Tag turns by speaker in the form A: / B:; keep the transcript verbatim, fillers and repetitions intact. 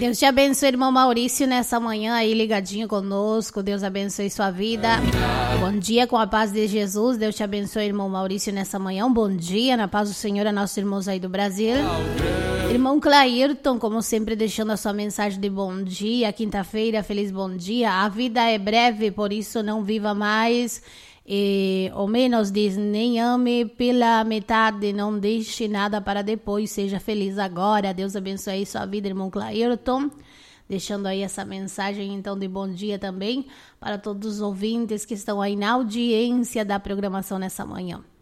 A: Deus te abençoe, irmão Maurício, nessa manhã aí ligadinho conosco. Deus abençoe sua vida. Bom dia com a paz de Jesus. Deus te abençoe, irmão Maurício, nessa manhã. Um bom dia na paz do Senhor a nossos irmãos aí do Brasil. Irmão Clairton, como sempre, deixando a sua mensagem de bom dia. Quinta-feira, feliz bom dia. A vida é breve, por isso não viva mais. E, ou menos diz, nem ame pela metade, não deixe nada para depois, seja feliz agora. Deus abençoe aí sua vida, irmão Clairton, deixando aí essa mensagem então de bom dia também para todos os ouvintes que estão aí na audiência da programação nessa manhã.